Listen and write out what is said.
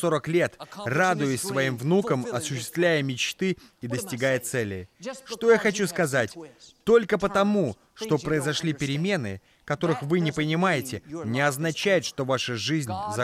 40 лет, радуясь своим внукам, осуществляя мечты и достигая целей. Что я хочу сказать? Только потому, что произошли перемены, которых вы не понимаете, не означает, что ваша жизнь закончена.